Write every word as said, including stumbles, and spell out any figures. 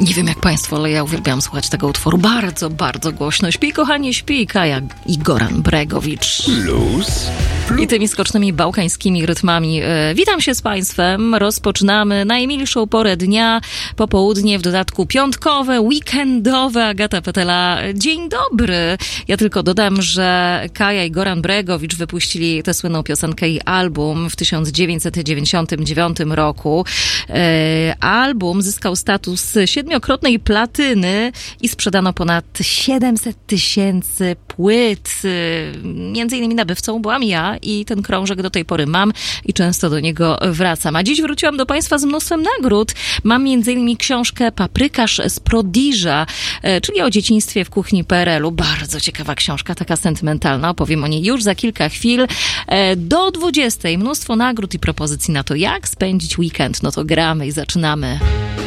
Nie wiem jak państwo, ale ja uwielbiam słuchać tego utworu bardzo, bardzo głośno. Śpi, kochanie, śpi, Kaja i Goran Bregowicz. Plus, plus. I tymi skocznymi bałkańskimi rytmami. E, witam się z państwem. Rozpoczynamy najmilszą porę dnia, popołudnie, w dodatku piątkowe, weekendowe. Agata Petela, dzień dobry. Ja tylko dodam, że Kaja i Goran Bregowicz wypuścili tę słynną piosenkę i album w tysiąc dziewięćset dziewięćdziesiątym dziewiątym roku. E, album zyskał status siedmiokrotnej platyny i sprzedano ponad siedemset tysięcy płyt. Między innymi nabywcą byłam ja i ten krążek do tej pory mam i często do niego wracam. A dziś wróciłam do państwa z mnóstwem nagród. Mam między innymi książkę Paprykarz z Prodiża, czyli o dzieciństwie w kuchni P R L u. Bardzo ciekawa książka, taka sentymentalna. Opowiem o niej już za kilka chwil. Do dwudziestej mnóstwo nagród i propozycji na to, jak spędzić weekend. No to gramy i zaczynamy.